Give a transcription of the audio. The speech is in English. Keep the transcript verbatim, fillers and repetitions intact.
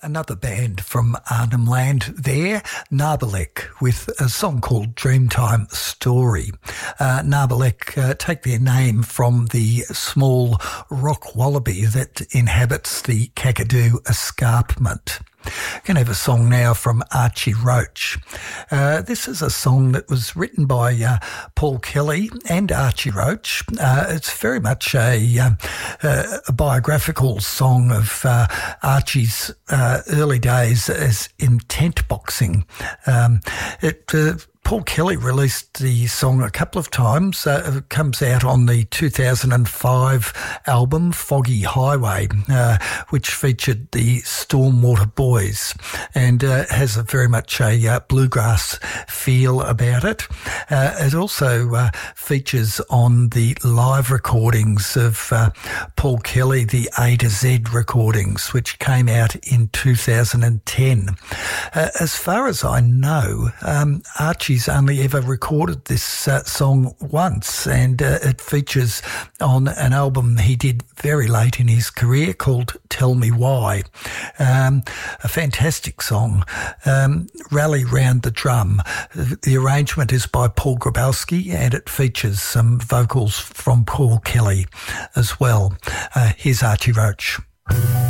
Another band from Arnhem Land there, Narbalek, with a song called Dreamtime Story. Uh, Narbalek uh, take their name from the small rock wallaby that inhabits the Kakadu Escarpment. Going to have a song now from Archie Roach. Uh, this is a song that was written by uh, Paul Kelly and Archie Roach. Uh, it's very much a, uh, a biographical song of uh, Archie's uh, early days as in tent boxing. Um, it uh, Paul Kelly released the song a couple of times. Uh, it comes out on the two thousand five album Foggy Highway, uh, which featured the Stormwater Boys and uh, has a very much a uh, bluegrass feel about it. Uh, it also uh, features on the live recordings of uh, Paul Kelly, the A to Z recordings, which came out in two thousand ten. Uh, as far as I know, um, Archie He's only ever recorded this uh, song once, and uh, it features on an album he did very late in his career called Tell Me Why. Um, a fantastic song, um, Rally Round the Drum. The arrangement is by Paul Grabowski, and it features some vocals from Paul Kelly as well. Uh, here's Archie Roach.